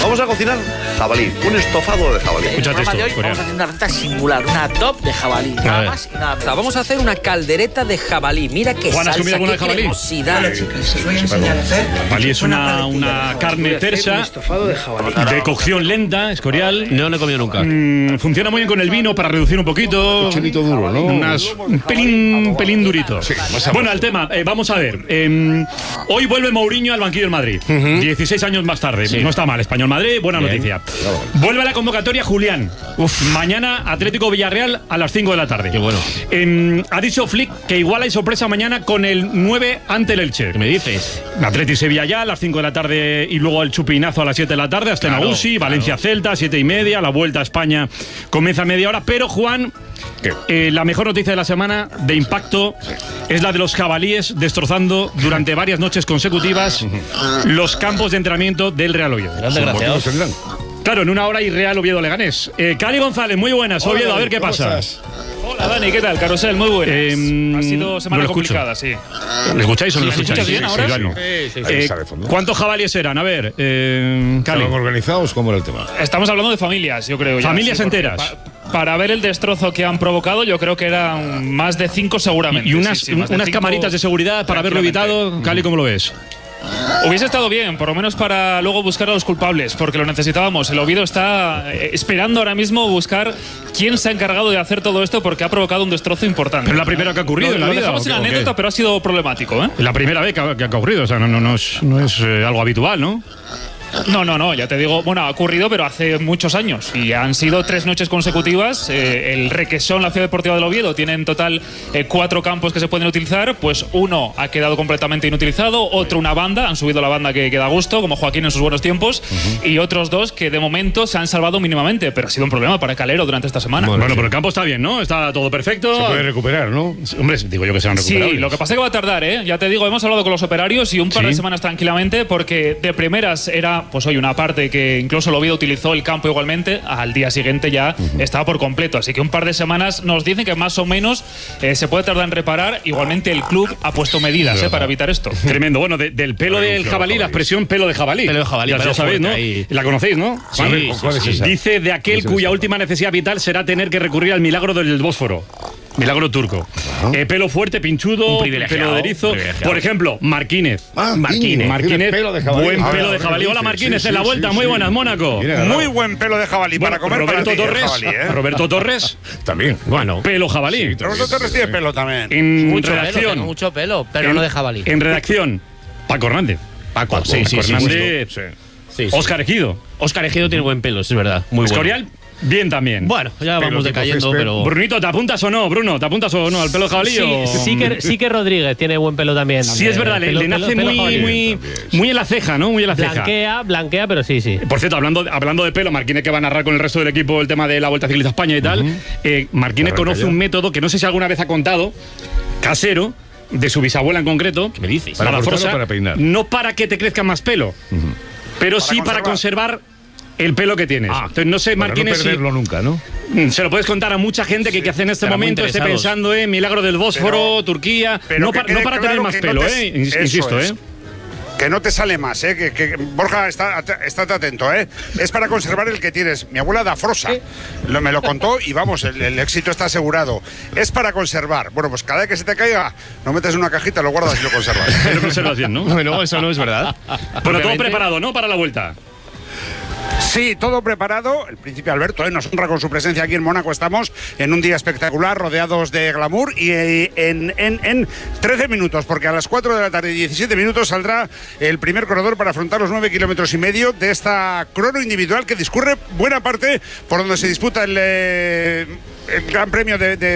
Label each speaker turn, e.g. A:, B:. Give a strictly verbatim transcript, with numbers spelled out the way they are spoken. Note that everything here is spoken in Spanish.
A: Vamos a cocinar jabalí, un estofado de jabalí.
B: En el programa de hoy
C: esto,
B: vamos a hacer una receta singular, una top de jabalí, nada más y nada menos.
D: O sea, vamos a hacer una caldereta de jabalí. Mira qué
C: Juan, ¿has
D: salsa,
C: comido alguna
D: qué
C: de jabalí?
D: cremosidad.
E: Hola, chicas, os voy a enseñar a hacer
C: Jabalí es una, una carne tersa
E: estofado de jabalí.
C: de cocción lenta, escorial.
F: No lo he comido nunca.
C: Mm, funciona muy bien con el vino para reducir un poquito.
A: Un chelito duro, ¿no?
C: Unas, un pelín, un pelín durito. Bueno, al tema, eh, vamos a ver. Eh, hoy vuelve Mourinho al banquillo del Madrid. Uh-huh. dieciséis años más tarde. Sí. No está mal. Español Madrid, buena bien. Noticia. Vuelve a la convocatoria Julián. Uf. Mañana Atlético Villarreal a las cinco de la tarde.
F: Qué bueno.
C: Eh, ha dicho Flick que igual hay sorpresa mañana con el nueve ante el Elche.
F: ¿Qué me dices?
C: Atlético Sevilla ya a las cinco de la tarde y luego el chupinazo a las siete de la tarde hasta claro, Nagusi, Valencia claro. Celta, siete y media. La vuelta a España comienza a media hora. Pero Juan, eh, la mejor noticia de la semana de impacto es la de los jabalíes destrozando durante varias noches consecutivas los campos de entrenamiento del Real Oviedo. Claro, en una hora y Real Oviedo Leganés. Eh, Cali González, muy buenas. Hola, Oviedo, a ver qué pasa.
G: Estás? Hola Dani, ¿qué tal? Carrusel, muy buenas. Eh, ha sido semana no complicada, sí.
C: ¿Lo escucháis o no lo
G: sí,
C: escucháis?
G: bien
C: Sí,
G: ahora?
C: sí,
G: Sí,
C: sí, sí. Eh, ¿Cuántos jabalíes eran? A ver, eh, Cali.
A: ¿Estaban organizados? ¿Cómo era el tema?
G: Estamos hablando de familias, yo creo. Ya,
C: ¿Familias
G: sí,
C: enteras?
G: Pa para ver el destrozo que han provocado, yo creo que eran más de cinco seguramente.
C: ¿Y unas,
G: sí, sí, más de
C: unas
G: cinco,
C: camaritas de seguridad para haberlo evitado? Cali, ¿cómo lo ves?
G: Hubiese estado bien, por lo menos para luego buscar a los culpables, porque lo necesitábamos. El Oviedo está esperando ahora mismo buscar quién se ha encargado de hacer todo esto, porque ha provocado un destrozo importante.
C: Pero es la primera que ha ocurrido
G: lo,
C: en la
G: lo
C: vida.
G: dejamos en la anécdota, pero ha sido problemático, ¿eh?
C: La primera vez que ha, que ha ocurrido, o sea, no, no, no es, no es eh, algo habitual, ¿no?
G: No, no, no, ya te digo, bueno, ha ocurrido, pero hace muchos años y han sido tres noches consecutivas. Eh, el Requesón, la Ciudad Deportiva del Oviedo, tiene en total eh, cuatro campos que se pueden utilizar, pues uno ha quedado completamente inutilizado, otro una banda, han subido la banda que queda a gusto, como Joaquín en sus buenos tiempos, uh-huh. y otros dos que de momento se han salvado mínimamente, pero ha sido un problema para Calero durante esta semana.
C: Bueno, bueno sí. Pero el campo está bien, ¿no? Está todo perfecto.
A: Se puede recuperar, ¿no?
C: Hombre, digo yo que se han recuperado.
G: Sí, lo que pasa es que va a tardar, ¿eh? Ya te digo, hemos hablado con los operarios y un par ¿Sí? de semanas tranquilamente, porque de primeras era, pues hoy una parte que incluso el Oviedo utilizó el campo igualmente, al día siguiente ya uh-huh. estaba por completo, así que un par de semanas nos dicen que más o menos eh, se puede tardar en reparar. Igualmente el club ha puesto medidas eh, para evitar esto.
C: Tremendo. Bueno, de, del pelo del jabalí, la expresión pelo de jabalí.
F: Pelo de jabalí,
C: ya, ya sabéis, ¿no? Ahí. La conocéis, ¿no?
F: Sí, sí,
A: ¿Cuál
F: sí,
A: es esa?
C: Dice de aquel cuya última necesidad vital será tener que recurrir al milagro del Bósforo. Milagro turco. Eh, pelo fuerte, pinchudo, pelo de erizo. Por ejemplo, Marquínez.
A: Ah,
C: Marquínez. Marquínez.
A: Pelo de jabalí.
C: Buen
A: Ah,
C: pelo de jabalí. Hola Marquínez, sí, en la vuelta. Sí, muy sí, buenas, Mónaco.
H: Muy buen pelo de jabalí
C: bueno,
H: para comer.
C: Roberto
H: para ti,
C: Torres.
H: jabalí, ¿eh?
C: Roberto Torres.
A: También.
C: Bueno. Pelo jabalí.
A: Sí,
H: Roberto Torres tiene pelo también.
C: En
D: mucho
C: redacción.
D: Pelo, mucho pelo, pero
C: en,
D: no de jabalí.
C: En redacción, Paco Hernández.
F: Paco,
C: Paco
F: sí, sí,
C: Paco
F: sí,
C: Hernández.
F: sí, sí, sí.
C: Óscar Ejido.
F: Óscar Ejido tiene buen pelo, es verdad. Muy
C: Escorial.
F: Bueno.
C: Bien también.
F: Bueno, ya
A: Pelo
F: vamos decayendo, pero...
C: Brunito, ¿te apuntas o no, Bruno? ¿Te apuntas o no al pelo jabalí?
I: Sí,
C: o...
I: sí, que, sí que Rodríguez tiene buen pelo también.
C: Sí, es verdad, le,
I: pelo,
C: le nace
I: pelo,
C: muy,
I: pelo
C: muy,
A: también, sí.
C: muy en la ceja, ¿no? Muy en la ceja.
I: Blanquea, blanquea, pero sí, sí.
C: Por cierto, hablando, hablando de pelo, Marquínez, que va a narrar con el resto del equipo el tema de la Vuelta Ciclista a España y tal, uh-huh. eh, Marquínez conoce un método que no sé si alguna vez ha contado, casero, de su bisabuela en concreto.
F: ¿Qué me dices?
A: ¿Para
C: la
A: cortar
C: Forza,
A: o para peinar?
C: No para que te crezca más pelo, uh-huh. pero para sí conservar. para conservar el pelo que tienes.
A: Ah,
C: Entonces, no sé, Marquínez.
A: No perderlo si, nunca, ¿no?
C: Se lo puedes contar a mucha gente que, sí. que hace en este
F: Estarán
C: momento esté pensando en Milagro del Bósforo,
H: pero,
C: Turquía.
H: Pero
C: no, pa, no para
H: claro
C: tener más pelo,
H: no te,
C: ¿eh? Insisto,
H: es.
C: ¿eh?
H: Que no te sale más, ¿eh? Que, que Borja, está, estate atento, ¿eh? Es para conservar el que tienes. Mi abuela da Frosa, lo, me lo contó y vamos, el, el éxito está asegurado. Es para conservar. Bueno, pues cada vez que se te caiga, lo metes en una cajita, lo guardas y lo conservas.
C: Lo conservas bien, ¿no?
F: Bueno, eso no es verdad.
C: Bueno, todo preparado, ¿no? Para la vuelta.
H: Sí, todo preparado. El príncipe Alberto ¿eh? nos honra con su presencia aquí en Mónaco. Estamos en un día espectacular, rodeados de glamour y eh, en, en, en trece minutos, porque a las cuatro de la tarde y diecisiete minutos saldrá el primer corredor para afrontar los nueve kilómetros y medio de esta crono individual que discurre buena parte por donde se disputa el, eh, el Gran Premio de, de